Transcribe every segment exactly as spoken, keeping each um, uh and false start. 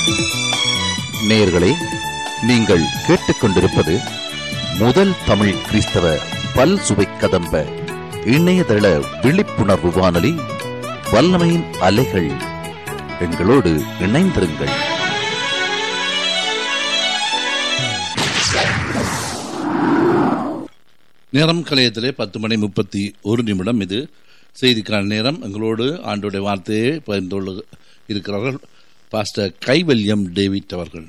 நேயர்களே, நீங்கள் கேட்டுக்கொண்டிருப்பது முதல் தமிழ் கிறிஸ்தவ பல் சுவை கதம்ப இணையதள விழிப்புணர்வு வானொலி வல்லமையின் அலைகள். எங்களோடு இணைந்திருங்கள். நேரம் கலையத்திலே பத்து மணி முப்பத்தி ஒரு நிமிடம். இது செய்திக்கான நேரம். எங்களோடு ஆண்டோடைய வார்த்தையை பகிர்ந்து இருக்கிறார்கள் பாஸ்டர் கைவல்யம் டேவிட் அவர்கள்.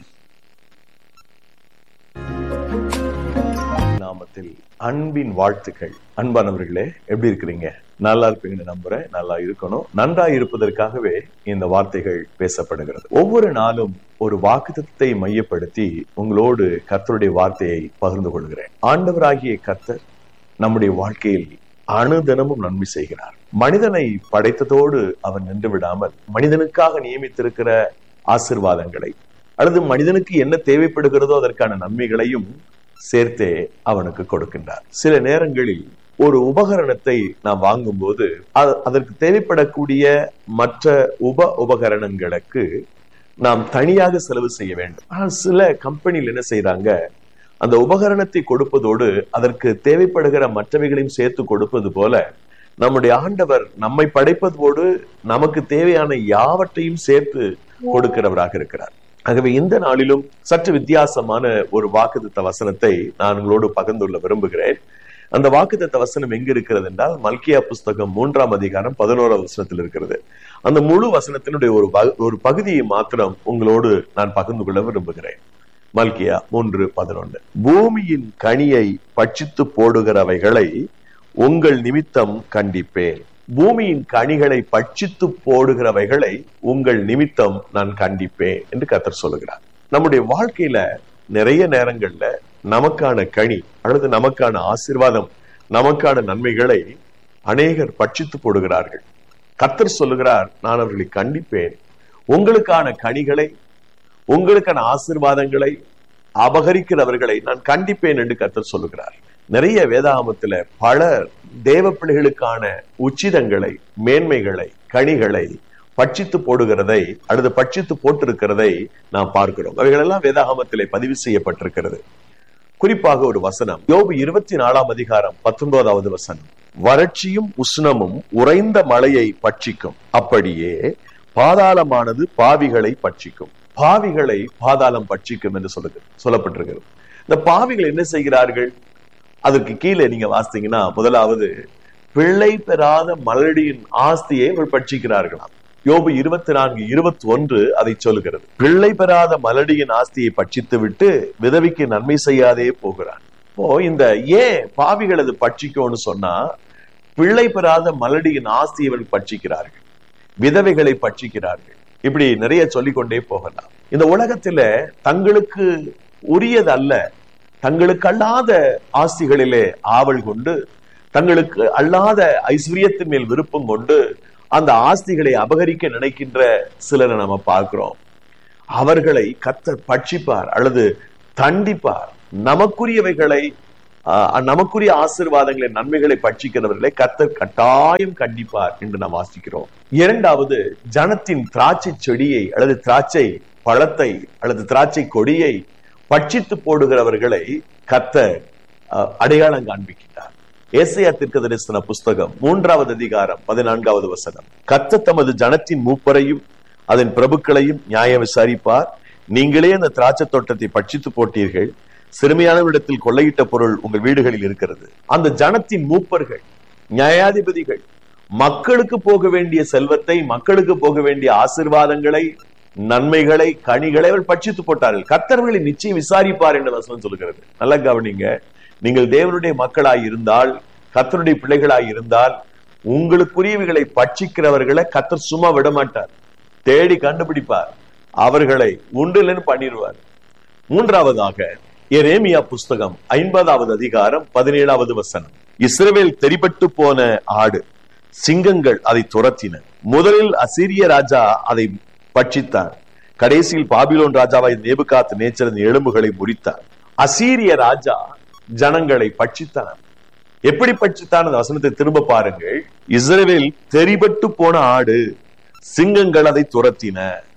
நாமத்தில் அன்பின் வாழ்த்துக்கள். அன்பானவர்களே, எப்படி இருக்கிறீங்க? நல்லா இருப்பீங்கன்னு நம்புறேன். நல்லா இருக்கணும். நன்றா இருப்பதற்காகவே இந்த வார்த்தைகள் பேசப்படுகிறது. ஒவ்வொரு நாளும் ஒரு வாக்குத்தத்தத்தை மையப்படுத்தி உங்களோடு கர்த்தருடைய வார்த்தையை பகிர்ந்து கொள்கிறேன். ஆண்டவராகிய கர்த்தர் நம்முடைய வாழ்க்கையில் அனுதினமும் நன்மை செய்கிறார். மனிதனை படைத்ததோடு அவன் நின்று விடாமல் மனிதனுக்காக நியமித்திருக்கிற ஆசீர்வாதங்களை அல்லது மனிதனுக்கு என்ன தேவைப்படுகிறதோ அதற்கான நன்மைகளையும் சேர்த்தே அவனுக்கு கொடுக்கின்றார். சில நேரங்களில் ஒரு உபகரணத்தை நாம் வாங்கும் போது அதற்கு தேவைப்படக்கூடிய மற்ற உப உபகரணங்களுக்கு நாம் தனியாக செலவு செய்ய வேண்டும். ஆனால் சில கம்பெனியில் என்ன செய்யறாங்க, அந்த உபகரணத்தை கொடுப்பதோடு அதற்கு தேவைப்படுகிற மற்றவைகளையும் சேர்த்து கொடுப்பது போல நம்முடைய ஆண்டவர் நம்மை படைப்பதோடு நமக்கு தேவையான யாவற்றையும் சேர்த்து கொடுக்கிறவராக இருக்கிறார். ஆகவே இந்த நாளிலும் சற்று வித்தியாசமான ஒரு வாக்குத்தத்த வசனத்தை நான் உங்களோடு பகிர்ந்துள்ள விரும்புகிறேன். அந்த வாக்குத்தத்த வசனம் எங்க இருக்கிறது என்றால் மல்கியா புஸ்தகம் மூன்றாம் அதிகாரம் பதினோராவது வசனத்தில் இருக்கிறது. அந்த முழு வசனத்தினுடைய ஒரு ஒரு பகுதியை மாத்திரம் உங்களோடு நான் பகிர்ந்து கொள்ள விரும்புகிறேன். மல்கியா மூன்று பதினொன்று. பூமியின் கனியை பட்சித்து போடுகிறவைகளை உங்கள் நிமித்தம் கண்டிப்பேன். பூமியின் கனிகளை பட்சித்து போடுகிறவைகளை உங்கள் நிமித்தம் நான் கண்டிப்பேன் என்று கர்த்தர் சொல்லுகிறார். நம்முடைய வாழ்க்கையில நிறைய நேரங்கள்ல நமக்கான கனி அல்லது நமக்கான ஆசீர்வாதம், நமக்கான நன்மைகளை அநேகர் பட்சித்து போடுகிறார்கள். கர்த்தர் சொல்லுகிறார், நான் அவர்களை கண்டிப்பேன். உங்களுக்கான கனிகளை, உங்களுக்கான ஆசீர்வாதங்களை அபகரிக்கிறவர்களை நான் கண்டிப்பேன் என்று கர்த்தர் சொல்லுகிறார். நிறைய வேதாகமத்துல பல தேவ பிள்ளைகளுக்கான உச்சிதங்களை, மேன்மைகளை, கனிகளை பட்சித்து போடுகிறதை அல்லது பட்சித்து போட்டிருக்கிறதை நாம் பார்க்கிறோம். அவைகளெல்லாம் வேதாகமத்திலே பதிவு செய்யப்பட்டிருக்கிறது. குறிப்பாக ஒரு வசனம், யோபு இருபத்தி நாலாம் அதிகாரம் பத்தொன்பதாவது வசனம். வறட்சியும் உஷ்ணமும் உறைந்த மழையை பட்சிக்கும், அப்படியே பாதாளமானது பாவிகளை பட்சிக்கும். பாவிகளை பாதாளம் பட்சிக்கும் என்று சொல்லுங்க சொல்லப்பட்டிருக்கிறது. இந்த பாவிகள் என்ன செய்கிறார்கள்? அதற்கு கீழே நீங்க வாசித்தீங்கன்னா, முதலாவது பிள்ளை பெறாத மலடியின் ஆஸ்தியை இவர்கள் பட்சிக்கிறார்களாம். யோபு இருபத்தி நான்கு இருபத்தி ஒன்று அதை சொல்லுகிறது. பிள்ளை பெறாத மலடியின் ஆஸ்தியை பட்சித்து விட்டு விதவிக்கு நன்மை செய்யாதே போகிறான். இப்போ இந்த ஏன் பாவிகள் அது பட்சிக்கும்னு சொன்னா, பிள்ளை பெறாத மலடியின் ஆஸ்தியை இவர்கள் பட்சிக்கிறார்கள், விதவைகளை பட்சிக்கிறார்கள். இப்படி நிறைய சொல்லிக்கொண்டே போகலாம். இந்த உலகத்துல தங்களுக்கு உரியது அல்ல, தங்களுக்கு அல்லாத ஆஸ்திகளிலே ஆவல் கொண்டு, தங்களுக்கு அல்லாத ஐஸ்வர்யத்தின் மேல் விருப்பம் கொண்டு அந்த ஆஸ்திகளை அபகரிக்க நினைக்கின்ற சிலரை நம்ம பார்க்கிறோம். அவர்களை கர்த்தர் பட்சிப்பார் அல்லது தண்டிப்பார். நமக்குரியவைகளை, நமக்குரிய ஆசீர்வாதங்களை, நன்மைகளை பட்சிக்கிறவர்களை கர்த்தர் கட்டாயம் கண்டிப்பார் என்று நாம் வாசிக்கிறோம். இரண்டாவது, ஜனத்தின் திராட்சை செடியை அல்லது திராட்சை பழத்தை அல்லது திராட்சை கொடியை பட்சித்து போடுகிறவர்களை கர்த்தர் அடையாளம் காண்பிக்கிறார். ஏசாயா தீர்க்கதரிசன புஸ்தகம் மூன்றாவது அதிகாரம் பதினான்காவது வசனம். கர்த்தர் தமது ஜனத்தின் மூப்பரையும் அதன் பிரபுக்களையும் நியாயம் விசாரிப்பார். நீங்களே அந்த திராட்சை தோட்டத்தை பட்சித்து போட்டீர்கள், சிறுமியானவரிடத்தில் கொள்ளையிட்ட பொருள் உங்கள் வீடுகளில் இருக்கிறது. அந்த ஜனத்தின் மூப்பர்கள், நியாயாதிபதிகள் மக்களுக்கு போக வேண்டிய செல்வத்தை, மக்களுக்கு போக வேண்டிய ஆசீர்வாதங்களை, நன்மைகளை, கனிகளை அவர் பட்சித்து போட்டார்கள். கர்த்தர்களை நிச்சயம் விசாரிப்பார் என்று வசனம் சொல்லுகிறது. நல்ல கவனிங்க. நீங்கள் தேவனுடைய மக்களாய் இருந்தால், கர்த்தருடைய பிள்ளைகளாய் இருந்தால், உங்களுக்குரியவைகளை பட்சிக்கிறவர்களை கர்த்தர் சும்மா விட மாட்டார், தேடி கண்டுபிடிப்பார், அவர்களை உண்டுலன்னு பண்ணிடுவார். மூன்றாவதாக எரேமியா புஸ்தகம் ஐம்பதாவது அதிகாரம் பதினேழாவது வசனம். இஸ்ரவேல் தெரிபட்டு போன ஆடு, சிங்கங்கள் அதை துரத்தின. முதலில் அசீரிய ராஜா அதை பட்சித்தார், கடைசியில் பாபிலோன் ராஜாவாய் நேபுகாத் நேச்சரின் எலும்புகளை முறித்தார். அசீரிய ராஜா ஜனங்களை பட்சித்தான். எப்படி பட்சித்தான்? அந்த வசனத்தை திரும்ப பாருங்கள். இஸ்ரவேல் தெரிபட்டு போன ஆடு, சிங்கங்கள் அதை துரத்தின.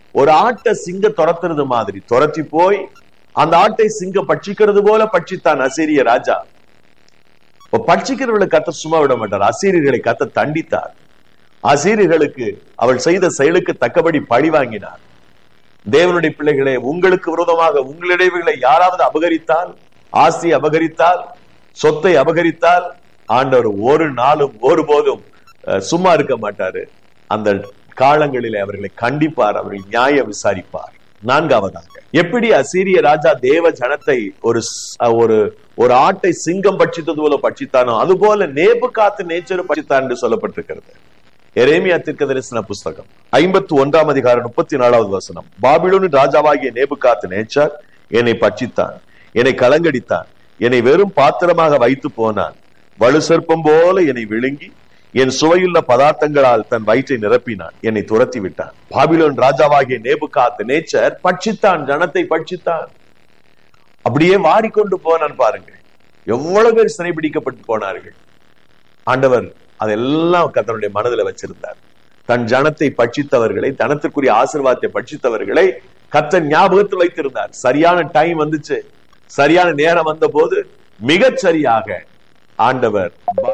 ஒரு ஆட்டை சிங்க துரத்துறது மாதிரி துரத்தி போய் அந்த ஆட்டை சிங்கம் பட்சிக்கிறது போல பட்சித்தான் அசீரிய ராஜா. பட்சிக்கிறவர்களை கத்த சும்மா விட மாட்டார். அசீரியர்களை கத்த தண்டித்தார். அசீரியர்களுக்கு அவள் செய்த செயலுக்கு தக்கபடி பழி வாங்கினார். தேவனுடைய பிள்ளைகளே, உங்களுக்கு விரோதமாக உங்களிடையே யாராவது அபகரித்தால், ஆசி அபகரித்தால், சொத்தை அபகரித்தால், ஆண்டவர் ஒரு நாளும் ஒருபோதும் சும்மா இருக்க மாட்டாரு. அந்த காலங்களிலே அவர்களை கண்டிப்பார், அவர்கள் நியாயம் விசாரிப்பார். நான்காவதாக, எப்படி அசீரிய ராஜா தேவ ஜனத்தை ஒரு ஒரு ஒரு ஆட்டை சிங்கம் பட்சித்தது போல பட்சித்தானோ அதுபோல நேபுகாத்து நேச்சர் பட்சித்தான் என்று சொல்லப்பட்டிருக்கிறது. எரேமியா தீர்க்கதரிசன புஸ்தகம் ஐம்பத்தி ஒன்றாம் அதிகாரம் முப்பத்தி நாலாவது வசனம். பாபிலோனின் ராஜாவாகிய நேபுகாத்து நேச்சர் என்னை பட்சித்தான், என்னை கலங்கடித்தான், என்னை வெறும் பாத்திரமாக வைத்து போனான். வலு சர்ப்பம் போல என்னை விழுங்கி என் சுவையுள்ள பதார்த்தங்களால் தன் வயிற்றை நிரப்பினான், என்னை துரத்தி விட்டான். பாபிலோன் ராஜாவாகிய நேபுகாத்து நேச்சர் பட்சித்தான், ஜனத்தை பட்சித்தான், அப்படியே வாரிக்கொண்டு போனான். பாருங்க எவ்வளவு பேர் சிறைபிடிக்கப்பட்டு போனார்கள். ஆண்டவர் அதெல்லாம் கர்த்தருடைய மனதில் வச்சிருந்தார். தன் ஜனத்தை பட்சித்தவர்களை, தனத்திற்குரிய ஆசீர்வாதத்தை பட்சித்தவர்களை கர்த்தர் ஞாபகத்தில் வைத்திருந்தார். சரியான டைம் வந்துச்சு, சரியான நேரம் வந்த போது மிகச் சரியாக ஆண்டவர்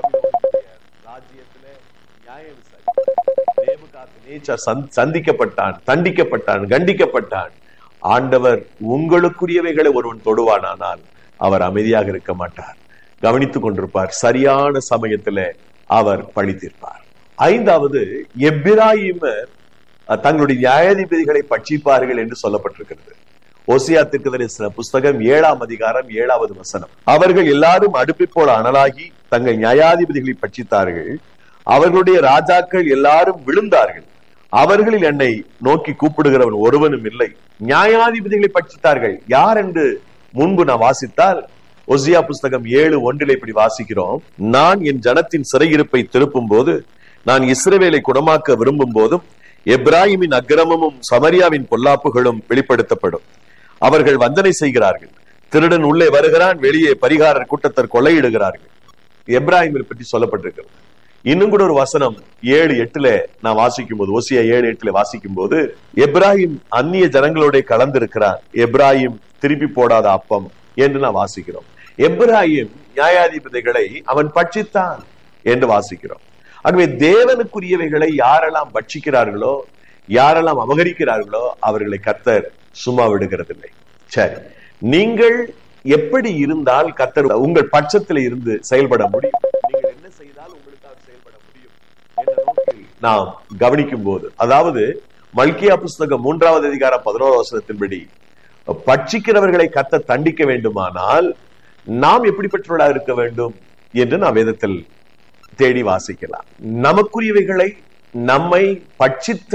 ராஜ்யத்திலே நியாயம் விசாரித்தார். சந்திக்கப்பட்டான், தண்டிக்கப்பட்டான், கண்டிக்கப்பட்டான். ஆண்டவர் உங்களுக்குரியவைகளை ஒருவன் தொடுவானானால் அவர் அமைதியாக இருக்க மாட்டார், கவனித்துக் கொண்டிருப்பார். சரியான சமயத்திலே அவர் பழி தீர்ப்பார். ஐந்தாவது, எப்பிராயிமர் தங்களுடைய நியாயாதிபதிகளை பட்சிப்பார்கள் என்று சொல்லப்பட்டிருக்கிறது. ஓசியா தீர்க்கதரிசன புஸ்தகம் ஏழாம் அதிகாரம் ஏழாவது வசனம். அவர்கள் எல்லாரும் அடுப்பை போல அனலாகி தங்கள் நியாயாதிபதிகளை பட்சித்தார்கள், அவர்களுடைய ராஜாக்கள் எல்லாரும் விழுந்தார்கள், அவர்களில் என்னை நோக்கி கூப்பிடுகிறவன் ஒருவனும் இல்லை. நியாயாதிபதிகளை பட்சித்தார்கள். யார் என்று முன்பு நான் வாசித்தால் ஓசியா புஸ்தகம் ஏழு ஒன்றில் இப்படி வாசிக்கிறோம். நான் என் ஜனத்தின் சிறையிருப்பை திருப்பும் போது, நான் இஸ்ரவேலை குணமாக்க விரும்பும் போதும் எப்ராஹிமின் அக்கிரமமும் சமரியாவின் பொல்லாப்புகளும் வெளிப்படுத்தப்படும். அவர்கள் வந்தனை செய்கிறார்கள், திருடன் உள்ளே வருகிறான், வெளியே பரிகாரர் கூட்டத்தர் கொள்ளையிடுகிறார்கள். எப்ராஹிமை பற்றி சொல்லப்பட்டிருக்கிறது. இன்னும் கூட ஒரு வசனம் ஏழு எட்டுல நான் வாசிக்கும் போது, ஓசியா ஏழு எட்டுல வாசிக்கும் போது, எப்ராஹிம் அந்நிய ஜனங்களோட கலந்திருக்கிறார், எப்ராஹிம் திருப்பி போடாத அப்பம் என்று நான் வாசிக்கிறோம். எப்ராஹிம் நியாயாதிபதிகளை அவன் பட்சித்தான் என்று வாசிக்கிறோம். ஆகவே தேவனுக்குரியவைகளை யாரெல்லாம் பட்சிக்கிறார்களோ, யாரெல்லாம் அபகரிக்கிறார்களோ அவர்களை கர்த்தர் சும்மா விடுகிறதில்லை. சரி, நீங்கள் எப்படி இருந்தால் கர்த்தர் உங்கள் பட்சத்தில் இருந்து செயல்பட முடியும், நீங்கள் என்ன செய்தால் உங்களுக்காக செயல்பட முடியும் என்ற நோக்கில் நாம் கவனிக்கும் போது, அதாவது மல்கியா புஸ்தகம் மூன்றாவது அதிகாரம் பதினோரு வசனத்தின்படி பட்சிக்கிறவர்களை கர்த்தர் தண்டிக்க வேண்டுமானால் நாம் எப்படிப்பட்டவர்களாக இருக்க வேண்டும் என்று நாம் வேதத்தில் தேடி வாசிக்கலாம். நமக்குரியவைகளை, நம்மை பட்சித்த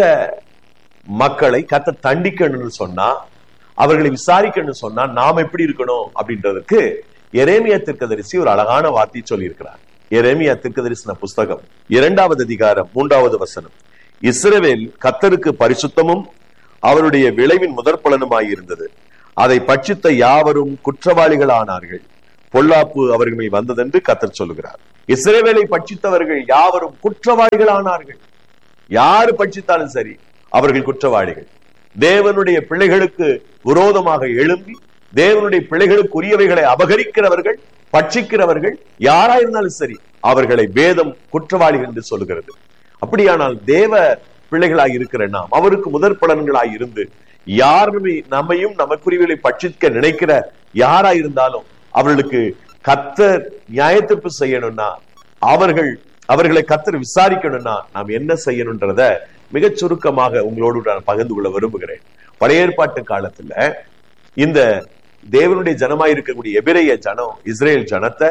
மக்களை கர்த்தர் தண்டிக்கணும்னு சொன்னா, அவர்களை விசாரிக்கணும்னு சொன்னா நாம் எப்படி இருக்கணும் அப்படின்றதுக்கு எரேமியா தீர்க்கதரிசி ஒரு அழகான வார்த்தை சொல்லி இருக்கிறார். எரேமியா தீர்க்கதரிசன புஸ்தகம் இரண்டாவது அதிகாரம் மூன்றாவது வசனம். இஸ்ரவேல் கர்த்தருக்கு பரிசுத்தமும் அவருடைய விளைவின் முதற் பலனுமாயிருந்தது, அதை பட்சித்த யாவரும் குற்றவாளிகள் ஆனார்கள், பொல்லாப்பு அவர்கள் மேல் வந்ததென்று கர்த்தர் சொல்லுகிறார். இஸ்ரவேலை பட்சித்தவர்கள் யாவரும் குற்றவாளிகள் ஆனார்கள். யாரு பட்சித்தாலும் சரி அவர்கள் குற்றவாளிகள். தேவனுடைய பிள்ளைகளுக்கு விரோதமாக எழும்பி தேவனுடைய பிள்ளைகளுக்குரியவைகளை அபகரிக்கிறவர்கள், பட்சிக்கிறவர்கள் யாராயிருந்தாலும் சரி அவர்களை வேதம் குற்றவாளிகள் என்று சொல்லுகிறது. அப்படியானால் தேவ பிள்ளைகளாய் இருக்கிற நாம் அவருக்கு முதற் பலன்களாய் இருந்து யாருமே நம்மையும் நமக்குரியவைகளை பட்சிக்க நினைக்கிற யாராயிருந்தாலும் அவர்களுக்கு கர்த்தர் நியாயத்தீர்ப்பு செய்யணும்னா, அவர்கள் அவர்களை கர்த்தர் விசாரிக்கணும்னா நாம் என்ன செய்யணும்ன்றத மிகச் சுருக்கமாக உங்களோடு நான் பகிர்ந்து கொள்ள விரும்புகிறேன். பழைய ஏற்பாட்டு காலத்துல இந்த தேவனுடைய ஜனமாய் இருக்கக்கூடிய எபிரேய ஜனம், இஸ்ரேல் ஜனத்தை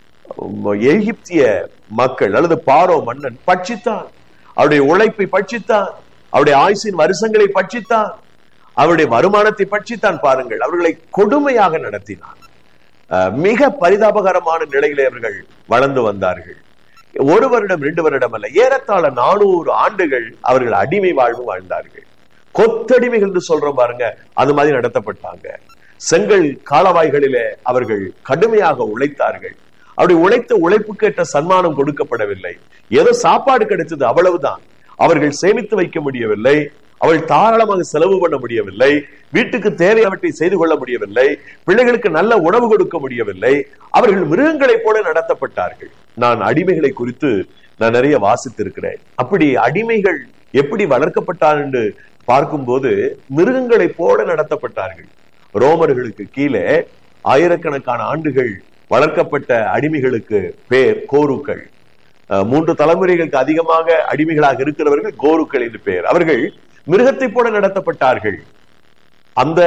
எகிப்திய மக்கள் அல்லது பார்வோ மன்னன் பட்சித்தான், அவருடைய உழைப்பை பட்சித்தான், அவருடைய ஆயுசின் வருஷங்களை பட்சித்தான், அவருடைய வருமானத்தை பட்சித்தான். பாருங்கள், அவர்களை கொடுமையாக நடத்தினான். மிக பரிதாபகரமான நிலையிலே அவர்கள் வளர்ந்து வந்தார்கள். ஒரு வருடம் ரெண்டு வருடம் அல்ல, ஏறத்தாழ நானூறு ஆண்டுகள் அவர்கள் அடிமை வாழ்வு வாழ்ந்தார்கள். கொத்தடிமைகள் என்று சொல்றோம் பாருங்க, அது மாதிரி நடத்தப்பட்டாங்க. செங்கல் காலவாய்களிலே அவர்கள் கடுமையாக உழைத்தார்கள். அவருடைய உழைத்த உழைப்புக்கேற்ற சன்மானம் கொடுக்கப்படவில்லை. ஏதோ சாப்பாடு கிடைச்சது, அவ்வளவுதான். அவர்கள் சேமித்து வைக்க முடியவில்லை. அவள் தாராளமாக செலவு பண்ண முடியவில்லை, வீட்டுக்கு தேவையானவற்றை செய்து கொள்ள முடியவில்லை, பிள்ளைகளுக்கு நல்ல உணவு கொடுக்க முடியவில்லை. அவர்கள் மிருகங்களைப் போல நடத்தப்பட்டார்கள். நான் அடிமைகளை குறித்து நான் நிறைய வாசித்திருக்கிறேன். அப்படி அடிமைகள் எப்படி வளர்க்கப்பட்டார் என்று பார்க்கும்போது மிருகங்களைப் போல நடத்தப்பட்டார்கள். ரோமர்களுக்கு கீழே ஆயிரக்கணக்கான ஆண்டுகள் வளர்க்கப்பட்ட அடிமைகளுக்கு பேர் கோருக்கள். மூன்று தலைமுறைகளுக்கு அதிகமாக அடிமைகளாக இருக்கிறவர்கள் கோருக்கள் என்று பெயர். அவர்கள் மிருகத்தை போல நடத்தப்பட்டார்கள். அந்த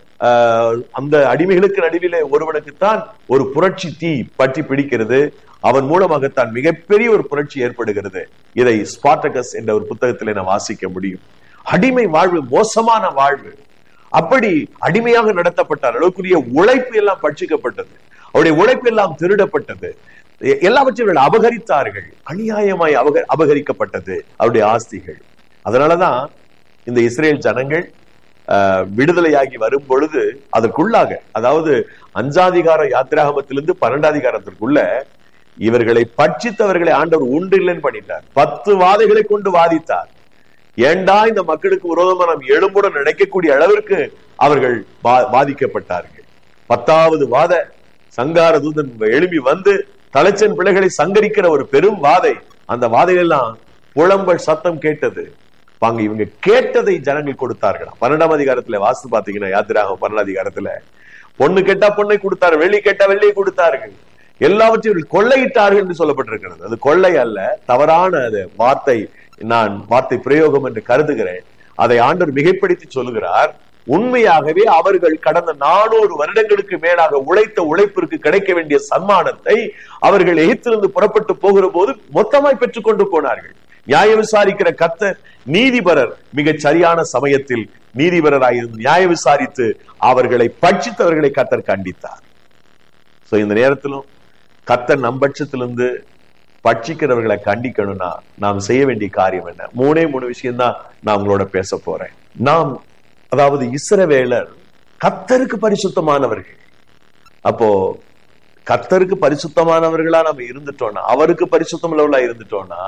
அந்த அடிமைகளுக்கு நடுவிலே ஒருவனுக்குத்தான் ஒரு புரட்சி தீ பற்றி பிடிக்கிறது. அவன் மூலமாகத்தான் மிகப்பெரிய ஒரு புரட்சி ஏற்படுகிறது. இதை ஸ்பார்டகஸ் என்ற ஒரு புத்தகத்திலே நான் வாசிக்க முடியும். அடிமை வாழ்வு மோசமான வாழ்வு. அப்படி அடிமையாக நடத்தப்பட்டார். அளவுக்குரிய உழைப்பு எல்லாம் பட்சிக்கப்பட்டது, அவருடைய உழைப்பு எல்லாம் திருடப்பட்டது, எல்லாவற்றையும் அபகரித்தார்கள், அநியாயமாய் அபக அபகரிக்கப்பட்டது அவருடைய ஆஸ்திகள். அதனாலதான் இந்த இஸ்ரேல் ஜனங்கள் விடுதலையாகி வரும் பொழுது அதற்குள்ளாக, அதாவது அஞ்சாதிகார யாத்திராகமத்திலிருந்து பன்னெண்டாதிகாரத்திற்குள்ள இவர்களை பட்சித்தவர்களை ஆண்டவர் உண்டு இல்லைன்னு பண்ணிட்டார். பத்து வாதைகளை கொண்டு வாதித்தார். ஏண்டா இந்த மக்களுக்கு விரோதமா நாம் எழும்புடன் நினைக்கக்கூடிய அளவிற்கு அவர்கள் பாதிக்கப்பட்டார்கள். பத்தாவது வாத சங்கார தூதன் எழுப்பி வந்து தலைச்சன் பிள்ளைகளை சங்கரிக்கிற ஒரு பெரும் வாதை. அந்த வாதையெல்லாம் புலம்பல் சத்தம் கேட்டது. வாங்க, இவங்க கேட்டதை ஜனங்கள் கொடுத்தார்களா? பன்னெண்டாம் அதிகாரத்துல வாசித்து பாத்தீங்கன்னா, யாத்திராகம் பன்னெண்டாம் அதிகாரத்துல பொண்ணு கேட்டா பொண்ணை கொடுத்தாரு, வெள்ளி கேட்டா வெள்ளியை கொடுத்தார்கள், எல்லாவற்றையும் கொள்ளையிட்டார்கள் என்று சொல்லப்பட்டிருக்கிறது. அது கொள்ளை அல்ல, தவறான அது வார்த்தை, நான் வார்த்தை பிரயோகம் என்று கருதுகிறேன். அதை ஆண்டவர் மிகைப்படுத்தி சொல்லுகிறார். உண்மையாகவே அவர்கள் கடந்த நானூறு வருடங்களுக்கு மேலாக உழைத்த உழைப்பிற்கு கிடைக்க வேண்டிய சன்மானத்தை அவர்கள் எகிப்திலிருந்து புறப்பட்டு போகிற போது மொத்தமாய் பெற்றுக் கொண்டு போனார்கள். நியாய விசாரிக்கிற கர்த்தர் நீதிபரர் மிகச் சரியான சமயத்தில் நீதிபரராயிருந்து நியாய விசாரித்து அவர்களை பட்சித்தவர்களை கர்த்தர் கண்டித்தார். சோ இந்த நேரத்திலும் கர்த்தர் நம் பட்சத்திலிருந்து பட்சிக்கிறவர்களை கண்டிக்கணும்னா நாம் செய்ய வேண்டிய காரியம் என்ன? மூணே மூணு விஷயம் தான் நான் உங்களோட பேச போறேன். நாம், அதாவது இஸ்ரவேலர் கர்த்தருக்கு பரிசுத்தமானவர்கள். அப்போ கர்த்தருக்கு பரிசுத்தமானவர்களா நம்ம இருந்துட்டோம்னா, அவருக்கு பரிசுத்தம் உள்ளவர்களா இருந்துட்டோம்னா,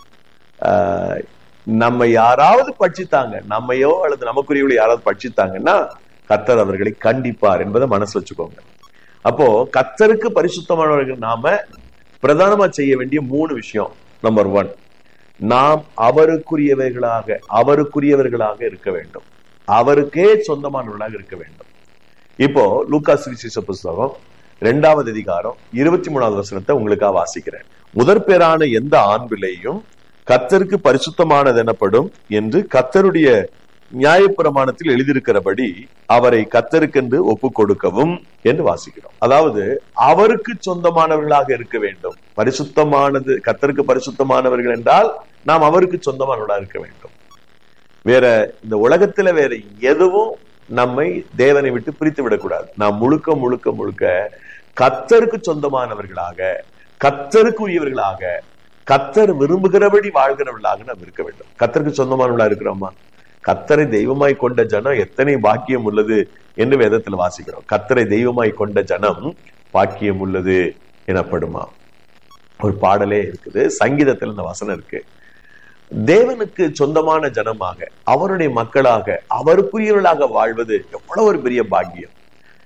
ஆஹ் நம்ம யாராவது பட்சித்தாங்க, நம்மையோ அல்லது நமக்குரியவளை யாராவது பட்சித்தாங்கன்னா கர்த்தர் அவர்களை கண்டிப்பார் என்பதை மனசு வச்சுக்கோங்க. அப்போ கர்த்தருக்கு பரிசுத்தமானவர்கள் நாம பிரதானமா செய்ய வேண்டிய மூணு விஷயம். நம்பர் ஒன், நாம் அவருக்குரியவர்களாக அவருக்குரியவர்களாக இருக்க வேண்டும், அவருக்கே சொந்தமானவர்களாக இருக்க வேண்டும். இப்போ லூக்கா சுவிசேஷ புஸ்தகம் இரண்டாவது அதிகாரம் இருபத்தி மூணாவது வசனத்தை உங்களுக்காக வாசிக்கிறேன். முதற் பேரான எந்த ஆண் பிள்ளையும் கர்த்தருக்கு பரிசுத்தமானது எனப்படும் என்று கர்த்தருடைய நியாயப்பிரமாணத்தில் எழுதியிருக்கிறபடி அவரை கர்த்தருக்கென்று ஒப்பு கொடுக்கவும் என்று வாசிக்கிறோம். அதாவது அவருக்கு சொந்தமானவர்களாக இருக்க வேண்டும். பரிசுத்தமானது, கர்த்தருக்கு பரிசுத்தமானவர்கள் என்றால் நாம் அவருக்கு சொந்தமானவர்களாக இருக்க வேண்டும். வேற இந்த உலகத்துல வேற எதுவும் நம்மை தேவனை விட்டு பிரித்து விடக்கூடாது. நாம் முழுக்க முழுக்க முழுக்க கர்த்தருக்கு சொந்தமானவர்களாக, கர்த்தருக்கு உரியவர்களாக, கர்த்தர் விரும்புகிறபடி வாழ்கிறவர்களாக நாம் இருக்க வேண்டும். கர்த்தருக்கு சொந்தமானவர்களா இருக்கிறோமா? கர்த்தரை தெய்வமாய் கொண்ட ஜனம் எத்தனை பாக்கியம் உள்ளது என்று வேதத்தில் வாசிக்கிறோம். கர்த்தரை தெய்வமாய் கொண்ட ஜனம் பாக்கியம் உள்ளது எனப்படுமா? ஒரு பாடலே இருக்குது, சங்கீதத்தில் இந்த வசனம் இருக்கு. தேவனுக்கு சொந்தமான ஜனமாக, அவருடைய மக்களாக, அவருக்குரியவர்களாக வாழ்வது எவ்வளவு ஒரு பெரிய பாக்கியம்.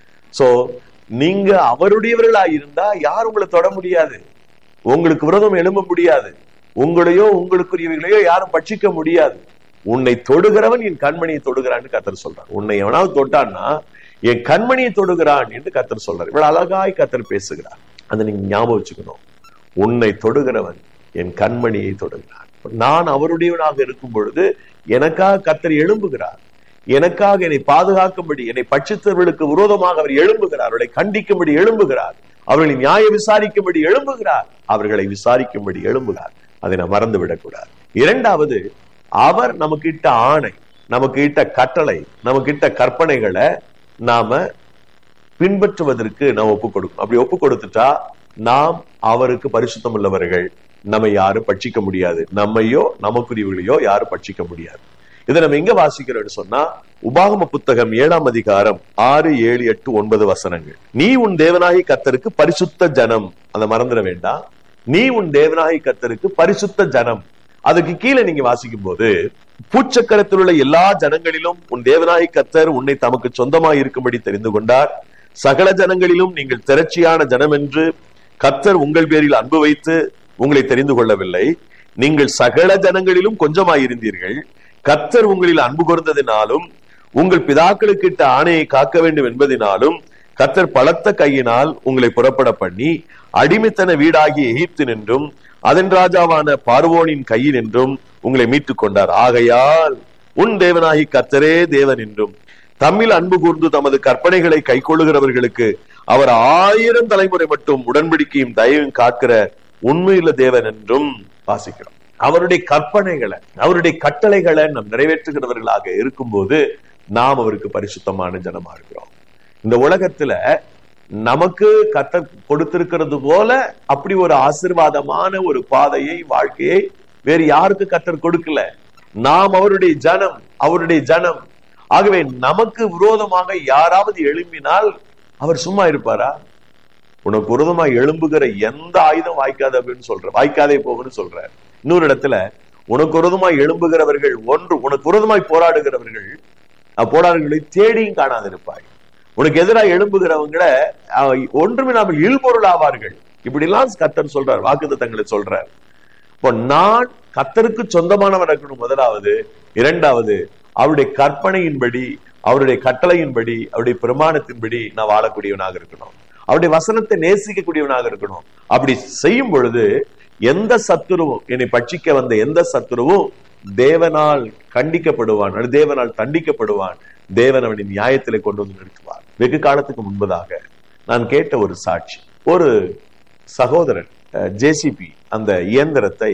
சோ நீங்க அவருடையவர்களா இருந்தா யார் உங்களை தொட முடியாது, உங்களுக்கு விரோதம் எழும்ப முடியாது, உங்களையோ உங்களுக்குரியவர்களையோ யாரும் பட்சிக்க முடியாது. உன்னை தொடுகிறவன் என் கண்மணியை தொடுகிறான்னு கர்த்தர் சொல்றார். உன்னை எவனாவது தொட்டான்னா என் கண்மணியை தொடுகிறான் என்று கர்த்தர் சொல்றார். இவ்வளவு அழகாய் கர்த்தர் பேசுகிறார். அதை நீங்க ஞாபகம் வச்சுக்கணும். உன்னை தொடுகிறவன் என் கண்மணியை தொடுகிறான். நான் அவருடையவனாக இருக்கும் பொழுது எனக்காக கர்த்தர் எழும்புகிறார். எனக்காக என்னை பாதுகாக்கும்படி, என்னை பட்சித்தவர்களுக்கு விரோதமாக அவர் எழும்புகிறார். அவர்களை கண்டிக்கும்படி எழும்புகிறார். அவர்களை நியாய விசாரிக்கும்படி எழும்புகிறார். அவர்களை விசாரிக்கும்படி எழும்புகிறார். அதை நான் மறந்து விடக்கூடாது. இரண்டாவது, அவர் நமக்கு இட்ட ஆணை, நமக்கு இட்ட கட்டளை, நமக்கு இட்ட கற்பனைகளை நாம பின்பற்றுவதற்கு நாம் ஒப்பு கொடுக்கணும். அப்படி ஒப்பு கொடுத்துட்டா நாம் அவருக்கு பரிசுத்தம் உள்ளவர்கள். நம்ம யாரும் பட்சிக்க முடியாது. நம்மையோ நமக்குரியவர்களையோ யாரும் பட்சிக்க முடியாது. இதை நம்ம எங்க வாசிக்கிறோம்னு சொன்னா, உபாகம புத்தகம் ஏழாம் அதிகாரம் ஆறு ஏழு எட்டு ஒன்பது வசனங்கள். நீ உன் தேவனாகி கர்த்தருக்கு பரிசுத்த ஜனம். அதை மறந்துட வேண்டாம். நீ உன் தேவனாகி கர்த்தருக்கு பரிசுத்த ஜனம். அதுக்கு கீழே நீங்க வாசிக்கும் போது, பூச்சக்கரத்தில் உள்ள எல்லா ஜனங்களிலும் உன் தேவனாய் கர்த்தர் உன்னை தமக்கு சொந்தமாய் இருக்கும்படி தெரிந்து கொண்டார். சகல ஜனங்களிலும் நீங்கள் திரட்சியான ஜனம் என்று கர்த்தர் உங்கள் பேரில் அன்பு வைத்து உங்களை தெரிந்து கொள்ளவில்லை. நீங்கள் சகல ஜனங்களிலும் கொஞ்சமாயிருந்தீர்கள். கர்த்தர் உங்களில் அன்பு கூர்ந்ததினாலும் உங்கள் பிதாக்களுக்கு இட்ட ஆணையை காக்க வேண்டும் என்பதினாலும் கர்த்தர் பலத்த கையினால் உங்களை புறப்பட பண்ணி அடிமைத்தன வீடாகிய எகிப்து நின்றும் அதன் ராஜாவான பார்வோனின் கையில் என்றும் உங்களை மீட்டுக் கொண்டார். ஆகையால் உன் தேவனாகி கர்த்தரே தேவன் என்றும் தம்மில் அன்பு கூர்ந்து தமது கற்பனைகளை கை கொள்ளுகிறவர்களுக்கு அவர் ஆயிரம் தலைமுறை மட்டும் உடன்படிக்கையும் தயவும் காக்கிற உண்மையுள்ள தேவன் என்றும் வாசிக்கிறோம். அவருடைய கற்பனைகளை, அவருடைய கட்டளைகளை நாம் நிறைவேற்றுகிறவர்களாக இருக்கும்போது நாம் அவருக்கு பரிசுத்தமான ஜனமா இருக்கிறோம். இந்த உலகத்துல நமக்கு கர்த்தர் கொடுத்திருக்கிறது போல அப்படி ஒரு ஆசீர்வாதமான ஒரு பாதையை, வாழ்க்கையை வேறு யாருக்கு கர்த்தர் கொடுக்கல. நாம் அவருடைய ஜனம், அவருடைய ஜனம். ஆகவே நமக்கு விரோதமாக யாராவது எழும்பினால் அவர் சும்மா இருப்பாரா? உனக்கு விரோதமாக எழும்புகிற எந்த ஆயுதம் வாய்க்காது அப்படின்னு சொல்ற, வாய்க்காதே போகுன்னு சொல்ற. இன்னொரு இடத்துல உனக்கு விரோதமாய் எழும்புகிறவர்கள், ஒன்று உனக்கு விரோதமாய் போராடுகிறவர்கள் போராடுகளை தேடியும் காணாதிருப்பாய். உனக்கு எதிராக எழும்புகிறவங்களை ஒன்றுமே நாம இல்பொருள் ஆவார்கள். இப்படி எல்லாம் கர்த்தர் சொல்றார், வாக்குத்தத்தங்களை சொல்றார். இப்போ நான் கர்த்தருக்கு சொந்தமானவர் இருக்கணும் முதலாவது. இரண்டாவது, அவருடைய கற்பனையின்படி, அவருடைய கட்டளையின்படி, அவருடைய பிரமாணத்தின்படி நான் வாழக்கூடியவனாக இருக்கணும். அவருடைய வசனத்தை நேசிக்கக்கூடியவனாக இருக்கணும். அப்படி செய்யும் பொழுது எந்த சத்துருவும், என்னை பட்சிக்க வந்த எந்த சத்துருவும் தேவனால் கண்டிக்கப்படுவான், தேவனால் தண்டிக்கப்படுவான். தேவன் அவனின் நியாயத்திலே கொண்டு வந்து நிறுத்துவார். வெகு காலத்துக்கு முன்பதாக நான் கேட்ட ஒரு சாட்சி, ஒரு சகோதரன் ஜேசிபி அந்த இயந்திரத்தை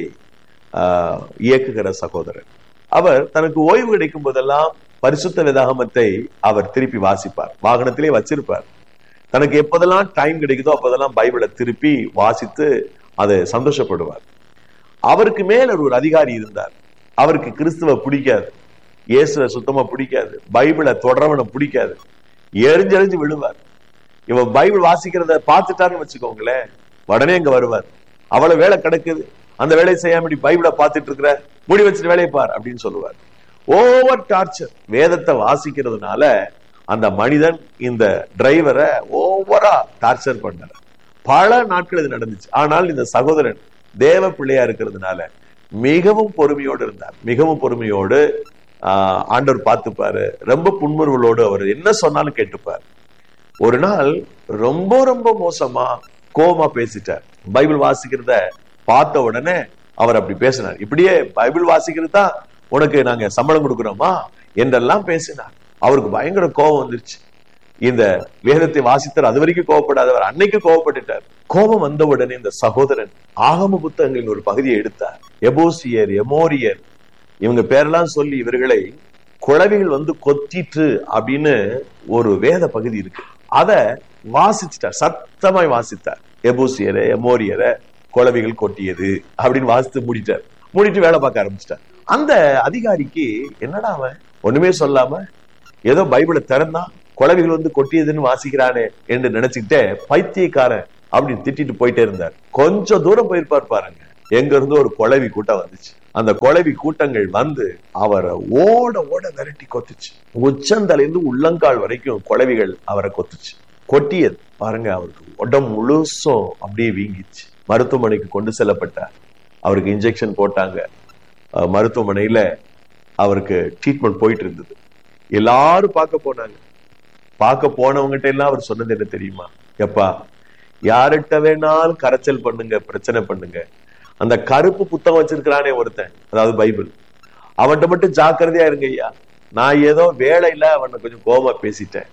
இயக்குகிற சகோதரன், அவர் தனக்கு ஓய்வு கிடைக்கும் போதெல்லாம் பரிசுத்த வேதாகமத்தை அவர் திருப்பி வாசிப்பார், வாகனத்திலே வச்சிருப்பார். தனக்கு எப்போதெல்லாம் டைம் கிடைக்குதோ அப்போதெல்லாம் பைபிளை திருப்பி வாசித்து அதை சந்தோஷப்படுவார். அவருக்கு மேல ஒரு அதிகாரி இருந்தார். அவருக்கு கிறிஸ்துவ பிடிக்காது, இயேசுவை சுத்தமா பிடிக்காது, பைபிளை தொடரவனை பிடிக்காது, எரிஞ்செறிஞ்சு விழுவார். இவன் பைபிள் வாசிக்கிறத பார்த்துட்டாருன்னு வச்சுக்கோங்களேன், உடனே இங்க வருவார். அவ்வளவு வேலை கிடக்குது, அந்த வேலையை செய்யாம பைபிளை பார்த்துட்டு இருக்கிற, முடி வச்சுட்டு வேலையை பார் அப்படின்னு சொல்லுவார். Over torture. வேதத்தை வாசிக்கிறதுனால அந்த மனிதன் இந்த டிரைவரை ஓவரா டார்ச்சர் பண்ணார். பல நாட்கள் இது நடந்துச்சு. ஆனால் இந்த சகோதரன் தேவ பிள்ளையா இருக்கிறதுனால மிகவும் பொறுமையோடு இருந்தார். மிகவும் பொறுமையோடு ஆஹ் ஆண்டவர் பார்த்துப்பாரு. ரொம்ப புன்முறுவலோடு அவர் என்ன சொன்னாலும் கேட்டுப்பார். ஒரு நாள் ரொம்ப ரொம்ப மோசமா கோவமா பேசிட்டார். பைபிள் வாசிக்கிறத பார்த்த உடனே அவர் அப்படி பேசினார். இப்படியே பைபிள் வாசிக்கிறது தான் உனக்கு நாங்க சம்பளம் கொடுக்கிறோமா என்றெல்லாம் பேசினார். அவருக்கு பயங்கர கோபம் வந்துருச்சு. இந்த வேதத்தை வாசித்தார், அது வரைக்கும் கோவப்படாதவர் அன்னைக்கு கோவப்பட்டுட்டார். கோபம் வந்த உடனே இந்த சகோதரன் ஆகம புத்தகங்களின் ஒரு பகுதியை எடுத்தார். எபூசியர், எமோரியர், இவங்க பேரெல்லாம் சொல்லி இவர்களை குழவிகள் வந்து கொத்திட்டு அப்படின்னு ஒரு வேத பகுதி இருக்கு. அத வாசிச்சுட்டார், சத்தமாய் வாசித்தார். எபூசியரை, எமோரியரை குழவிகள் கொட்டியது அப்படின்னு வாசித்து மூடிட்டார். மூடிட்டு வேலை பார்க்க ஆரம்பிச்சிட்டார். அந்த அதிகாரிக்கு என்னடா அவன் ஒண்ணுமே சொல்லாம ஏதோ பைபிளை திறந்தா குழவிகள் வந்து கொட்டியதுன்னு வாசிக்கிறானே என்று நினைச்சுக்கிட்டே பைத்தியக்காரன் அப்படின்னு திட்டிட்டு போயிட்டே இருந்தார். கொஞ்சம் தூரம் போயிருப்பார் பாருங்க, எங்க இருந்து ஒரு குழவி கூட்டம் வந்துச்சு. அந்த குழவி கூட்டங்கள் வந்து அவரை ஓட ஓட விரட்டி கொத்துச்சு. உச்சந்தலைந்து உள்ளங்கால் வரைக்கும் குழவிகள் அவரை கொத்துச்சு, கொட்டியது பாருங்க. அவருக்கு உடம்பு முழுசும் அப்படியே வீங்கிச்சு. மருத்துவமனைக்கு கொண்டு செல்லப்பட்டார். அவருக்கு இன்ஜெக்ஷன் போட்டாங்க. மருத்துவமனையில அவருக்கு ட்ரீட்மெண்ட் போயிட்டு இருந்தது. எல்லாரும் பார்க்க போனாங்க. பார்க்க போனவங்ககிட்ட எல்லாம் அவர் சொன்னது என்ன தெரியுமா? எப்பா, யார்கிட்ட வேணாலும் கரைச்சல் பண்ணுங்க, பிரச்சனை பண்ணுங்க, அந்த கருப்பு புத்தகம் வச்சிருக்கிறானே ஒருத்தன், அதாவது பைபிள், அவன்கிட்ட மட்டும் ஜாக்கிரதையா இருங்க ஐயா. நான் ஏதோ வேலையில அவனை கொஞ்சம் கோபமா பேசிட்டேன்,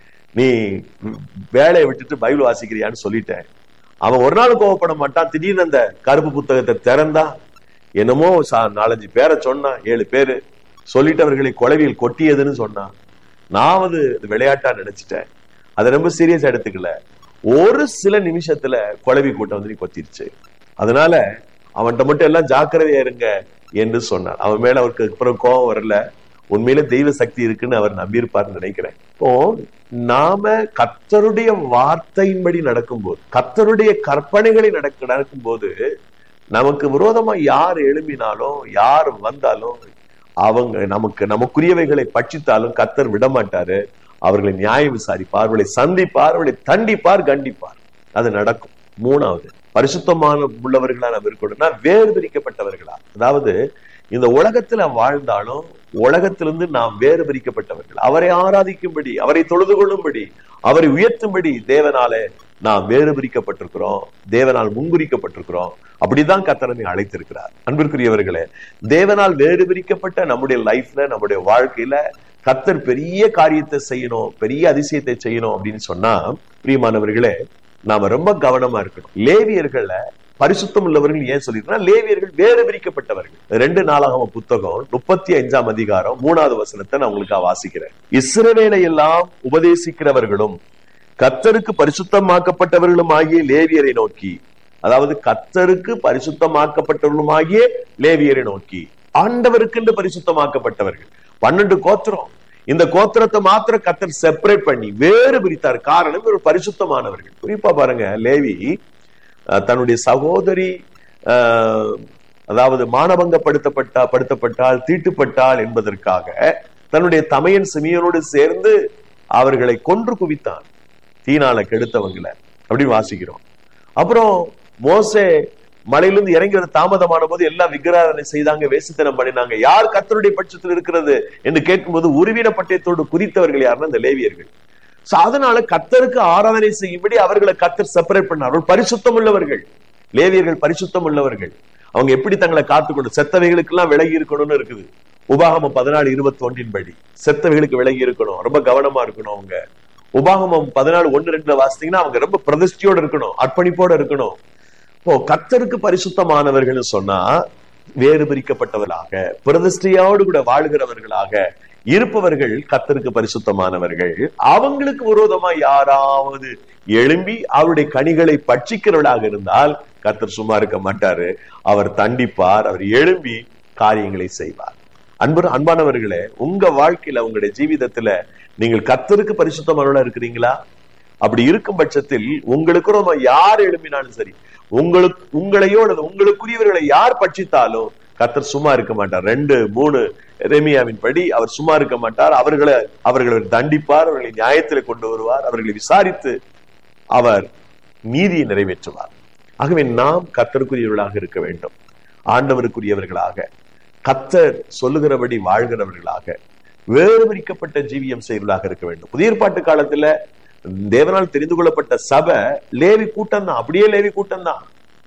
நீ வேலையை விட்டுட்டு பைபிள் வாசிக்கிறியான்னு சொல்லிட்டேன். அவன் ஒரு நாள் கோவப்பட மாட்டான். திடீர்னு அந்த கருப்பு புத்தகத்தை திறந்தா என்னமோ நாலஞ்சு பேரை சொன்னான், ஏழு பேரு சொல்லிட்டு அவர்களை குழவியில் கொட்டியதுன்னு சொன்னான். நான் வந்து விளையாட்டா நினைச்சிட்டேன், அதை ரொம்ப சீரியஸா எடுத்துக்கல. ஒரு சில நிமிஷத்துல குழவி கூட்டம் வந்து நீ கொத்திருச்சு. அதனால அவன்கிட்ட மட்டும் எல்லாம் ஜாக்கிரதையா இருங்க என்று சொன்னான். அவன் மேல அவருக்கு அப்புறம் கோபம் வரல. உண்மையில தெய்வ சக்தி இருக்குன்னு அவர் நம்பியிருப்பார்னு நினைக்கிறேன். இப்போ நாம கர்த்தருடைய வார்த்தையின்படி நடக்கும் போது, கர்த்தருடைய கற்பனைகளை நடக்க நடக்கும் போது நமக்கு விரோதமா யார் எழும்பினாலும் யார் வந்தாலும் அவங்க நமக்கு நமக்குரியவைகளை பட்சித்தாலும் கர்த்தர் விடமாட்டாரு. அவர்களை நியாயம் விசாரிப்பார், அவர்களை சந்திப்பார், அவர்களை தண்டிப்பார், கண்டிப்பார். அது நடக்கும். மூணாவது, பரிசுத்தமான உள்ளவர்களா நம்ம இருக்கணும்னா வேறு பிரிக்கப்பட்டவர்களா. அதாவது இந்த உலகத்துல வாழ்ந்தாலும் உலகத்திலிருந்து நாம் வேறு பிரிக்கப்பட்டவர்கள். அவரை ஆராதிக்கும்படி, அவரை தொழுது கொள்ளும்படி, அவரை உயர்த்தும்படி தேவனாலே நாம் வேறு பிரிக்கப்பட்டிருக்கிறோம், தேவனால் முன்குறிக்கப்பட்டிருக்கிறோம். அப்படிதான் கர்த்தரை அழைத்திருக்கிறார். அன்பிற்குரியவர்களே, தேவனால் வேறு பிரிக்கப்பட்ட நம்முடைய லைஃப்ல, நம்முடைய வாழ்க்கையில கர்த்தர் பெரிய காரியத்தை செய்யணும், பெரிய அதிசயத்தை செய்யணும் அப்படின்னு சொன்னா, பிரியமானவர்களே, நாம ரொம்ப கவனமா இருக்கணும். லேவியர்கள பரிசுத்தம் உள்ளவர்கள் ஏன் சொல்லிருக்கா? லேவியர்கள் வேறு பிரிக்கப்பட்டவர்கள். ரெண்டு நாளாகம புத்தகம் முப்பத்தி அஞ்சாம் அதிகாரம் மூணாவது வசனத்தை நான் உங்களுக்கு வாசிக்கிறேன். இஸ்ரவேலை எல்லாம் உபதேசிக்கிறவர்களும் கர்த்தருக்கு பரிசுத்தமாக்கப்பட்டவர்களும் ஆகிய லேவியரை நோக்கி, அதாவது கர்த்தருக்கு பரிசுத்தமாக்கப்பட்டவர்களும் ஆகிய லேவியரை நோக்கி, ஆண்டவருக்கு என்று பரிசுத்தமாக்கப்பட்டவர்கள் பன்னெண்டு கோத்திரம். இந்த கோத்திரத்தை மாத்திரம் கர்த்தர் செப்பரேட் பண்ணி வேறு பிரித்தார். காரணம், ஒரு பரிசுத்தமானவர்கள். குறிப்பா பாருங்க, லேவி தன்னுடைய சகோதரி அதாவது மானபங்கப்படுத்தப்பட்டா படுத்தப்பட்டால் தீட்டுப்பட்டாள் என்பதற்காக தன்னுடைய தமையன் சிமியோனோடு சேர்ந்து அவர்களை கொன்று குவித்தான், தீனால கெடுத்தவங்களை அப்படின்னு வாசிக்கிறோம். அப்புறம் மோசே மலையிலிருந்து இறங்கிறது தாமதமான போது எல்லாம் விக்கிராதனை செய்தாங்க, வேசித்தனம் பண்ணினாங்க. யார் கர்த்தருடைய பட்சத்தில் இருக்கிறது என்று கேட்கும்போது உருவின பட்டயத்தோடு குறித்தவர்கள் யாருன்னா இந்த லேவியர்கள். அதனால கர்த்தருக்கு ஆராதனை செய்யும்படி அவர்களை கர்த்தர் செப்பரேட் பண்ணார். பரிசுத்தம் உள்ளவர்கள் லேவியர்கள், பரிசுத்தம் உள்ளவர்கள். அவங்க எப்படி தங்களை காத்துக்கொண்டு செத்தவைகளுக்கு எல்லாம் விலகி இருக்கணும்னு இருக்குது. உபாகமம் பதினாலு இருபத்தி ஒன்றின் படி செத்தவைகளுக்கு விலகி இருக்கணும், ரொம்ப கவனமா இருக்கணும். அவங்க உபாகமம் பதினாலு ஒன்னு ரெண்டுல வாசித்தீங்கன்னா அவங்க ரொம்ப பிரதிஷ்டையோடு இருக்கணும், அர்ப்பணிப்போடு இருக்கணும். இப்போ கர்த்தருக்கு பரிசுத்தமானவர்கள் சொன்னா வேறு பிரிக்கப்பட்டவர்களாக, பிரதிஷ்டையோடு கூட வாழ்கிறவர்களாக இருப்பவர்கள் கர்த்தருக்கு பரிசுத்தமானவர்கள். அவங்களுக்கு விரோதமா யாராவது எழும்பி அவருடைய கனிகளை பட்சிக்கிறவர்களாக இருந்தால் கர்த்தர் சும்மா இருக்க மாட்டாரு, அவர் தண்டிப்பார், அவர் எழும்பி காரியங்களை செய்வார். அன்பு அன்பானவர்களே, உங்க வாழ்க்கையில உங்களுடைய ஜீவிதத்துல நீங்கள் கர்த்தருக்கு பரிசுத்தமானவர்களா இருக்கிறீங்களா? அப்படி இருக்கும் பட்சத்தில் உங்களுக்கு ரொம்ப யார் எழுப்பினாலும் சரி, உங்களுக்கு உங்களையோ அல்லது உங்களுக்குரியவர்களை யார் பட்சித்தாலும் கர்த்தர் சும்மா இருக்க மாட்டார். ரெண்டு மூணு எரேமியாவின் படி அவர் சும்மா இருக்க மாட்டார். அவர்களை அவர்களை தண்டிப்பார், அவர்களை நியாயத்தில் கொண்டு வருவார், அவர்களை விசாரித்து அவர் நீதியை நிறைவேற்றுவார். ஆகவே நாம் கர்த்தருக்குரியவர்களாக இருக்க வேண்டும், ஆண்டவருக்குரியவர்களாக, கர்த்தர் சொல்லுகிறபடி வாழ்கிறவர்களாக, வேறு பிரிக்கப்பட்ட ஜீவியம் செய்வர்களாக இருக்க வேண்டும். புதிய ஏற்பாட்டு காலத்துல தேவனால் தெரிந்து கொள்ளப்பட்ட சபை லேவி கூட்டம் தான், அப்படியே லேவி கூட்டம் தான்.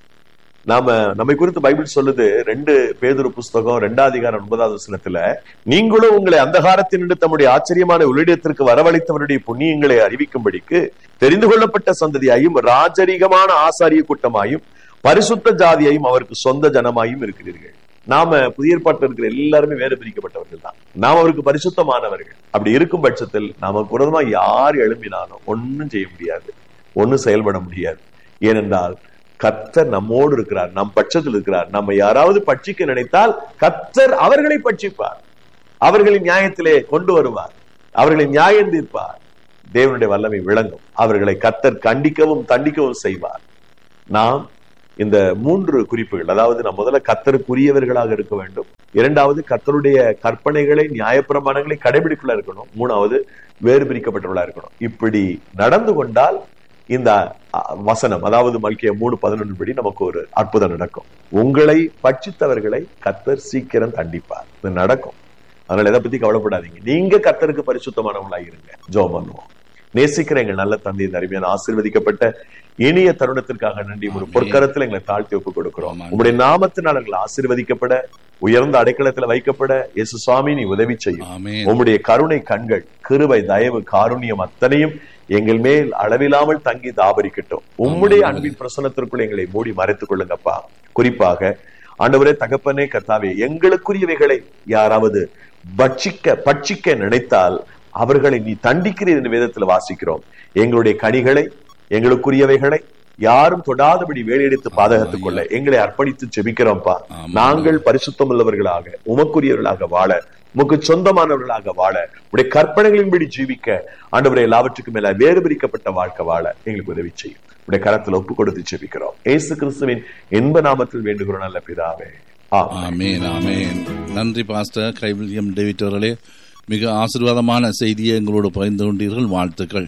நாம நம்மை குறித்து பைபிள் சொல்லுது, ரெண்டு பேதுரு புஸ்தகம் ரெண்டாவது அதிகாரம் ஒன்பதாவது வசனத்துல, நீங்களும் உங்களை அந்தகாரத்தினின்று தம்முடைய ஆச்சரியமான ஒளியிடத்திற்கு வரவழைத்தவருடைய புண்ணியங்களை அறிவிக்கும்படிக்கு தெரிந்து கொள்ளப்பட்ட சந்ததியாயும் ராஜரீகமான ஆசாரிய கூட்டமாயும் பரிசுத்த ஜாதியாயும் அவருக்கு சொந்த ஜனமாயும் இருக்கிறீர்கள். நாம புதிய ஏற்பாட்டில் இருக்கிற எல்லாருமே வேறு பிரிக்கப்பட்டவர்கள் தான். நாம் அவருக்கு பரிசுத்தமானவர்கள். அப்படி இருக்கும் பட்சத்தில் நமக்கு விரோதமா யார் எழும்பினாலும் ஒன்னும் செய்ய முடியாது, ஒன்னும் செயல்பட முடியாது. ஏனென்றால் கர்த்தர் நம்மோடு இருக்கிறார், நம் பட்சத்தில் இருக்கிறார். நம்ம யாராவது பட்சிக்க நினைத்தால் கர்த்தர் அவர்களை பட்சிப்பார், அவர்களின் நியாயத்திலே கொண்டு வருவார், அவர்களை நியாயம் தீர்ப்பார். தேவனுடைய வல்லமை விளங்கும். அவர்களை கர்த்தர் கண்டிக்கவும் தண்டிக்கவும் செய்வார். நாம் இந்த மூன்று குறிப்புகள், அதாவது நாம் முதல்ல கர்த்தருக்குரியவர்களாக இருக்க வேண்டும், இரண்டாவது கர்த்தருடைய கற்பனைகளை நியாயப்பிரமாணங்களை கடைபிடிக்குள்ள இருக்கணும், மூணாவது வேறு பிரிக்கப்பட்டவர்களா இருக்கணும். இப்படி நடந்து கொண்டால் இந்த வசனம், அதாவது மல்கியா மூணு பதினொன்று படி நமக்கு ஒரு அற்புதம் நடக்கும். உங்களை பட்சித்தவர்களை கர்த்தர் சீக்கிரம் தண்டிப்பார். இது நடக்கும். அதனால எதை பத்தி கவலைப்படாதீங்க. நீங்க கர்த்தருக்கு பரிசுத்தமானவங்களா இருங்க. ஜெபம் பண்ணுவோம். நேசிக்கிற எங்கள் நல்ல தந்தை, இந்த அருமையான ஆசீர்வதிக்கப்பட்ட இனிய தருணத்திற்காக நன்றி. ஒரு பொற்கரத்தில் எங்களை தாழ்த்தி ஒப்புக் கொடுக்கிறோம். உங்களுடைய நாமத்தினால் எங்களை ஆசீர்வதிக்கப்பட, உயர்ந்த அடைக்கலத்துல வைக்கப்பட இயேசு சுவாமி நீ உதவி செய்யும். உங்களுடைய கருணை கண்கள், கிருபை, தயவு, காருண்யம் அத்தனையும் எங்கள் மேல் அளவில்லாமல் தங்கி தாபரிக்கட்டும். உம்முடைய அன்பின் பிரசன்னத்திற்குள் எங்களை மூடி மறைத்துக் கொள்ளுங்கப்பா. குறிப்பாக ஆண்டவரே, தகப்பனே, கர்த்தாவே, எங்களுக்குரியவைகளை யாராவது பட்சிக்க பட்சிக்க நினைத்தால் அவர்களை நீ தண்டிக்கிறீர் என்று வேதத்துல வாசிக்கிறோம். எங்களுடைய கனிகளை, எங்களுக்குரியவைகளை யாரும் தொடாதபடி வேலையெடுத்து பாதகத்துக் கொள்ள எங்களை அர்ப்பணித்து ஜெபிக்கிறோம்ப்பா. நாங்கள் பரிசுத்தம் உள்ளவர்களாக, உமக்குரியவர்களாக வாழ, உமக்கு சொந்தமானவர்களாக வாழ, உடைய கற்பனைகளின்படி ஜீவிக்க, ஆண்டவரே, எல்லாவற்றுக்கும் மேல வேறு பிரிக்கப்பட்ட வாழ்க்கை வாழ எங்களுக்கு உதவி செய்யும். உடைய கரத்தில் ஒப்பு கொடுத்து ஜெபிக்கிறோம். இயேசு கிறிஸ்துவின் இன்ப நாமத்தில் வேண்டுகிறோம் நல்ல பிதாவே, ஆமென், ஆமென். நன்றி பாஸ்டர் கை வில்லியம் டேவிட் அவர்களே, மிக ஆசீர்வாதமான செய்தியை எங்களோடு பகிர்ந்து கொண்டீர்கள். வாழ்த்துக்கள்.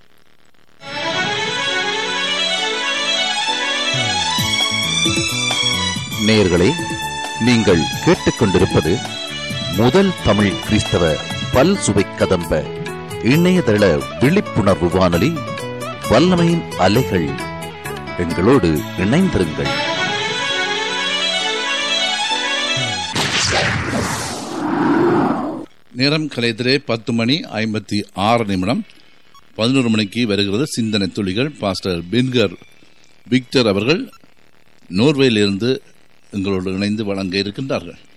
நேயர்களே, நீங்கள் கேட்டுக்கொண்டிருப்பது முதல் தமிழ் கிறிஸ்தவ பல் சுவை கதம்ப இணையதள விழிப்புணர்வு வானொலி, வல்லமையின் அலைகள். எங்களோடு இணைந்திருங்கள். நேரம் கலையத்திலே பத்து மணி ஐம்பத்தி ஆறு நிமிடம். பதினோரு மணிக்கு வருகிறது சிந்தனை துளிகள். பாஸ்டர் பின்கர் விக்டர் அவர்கள் நோர்வேயிலிருந்து எங்களோடு இணைந்து வழங்க இருக்கின்றார்கள்.